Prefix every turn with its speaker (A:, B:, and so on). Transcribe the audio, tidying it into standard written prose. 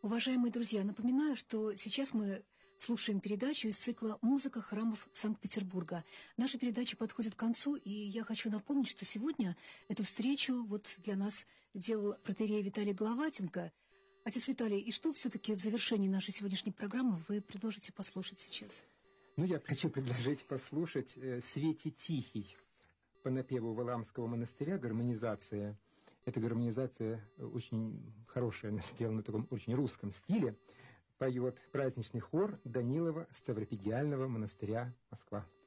A: Уважаемые друзья, напоминаю, что сейчас мы слушаем передачу из цикла «Музыка храмов Санкт-Петербурга». Наша передача подходит к концу, и я хочу напомнить, что сегодня эту встречу для нас делал протоиерей Виталий Головатенко. Отец Виталий, и что все-таки в завершении нашей сегодняшней программы вы предложите послушать сейчас?
B: Я хочу предложить послушать «Свете Тихий» по напеву Валаамского монастыря, гармонизация. Эта гармонизация очень хорошая, сделана в таком очень русском стиле. Поет праздничный хор Данилова Ставропигиального монастыря, Москва.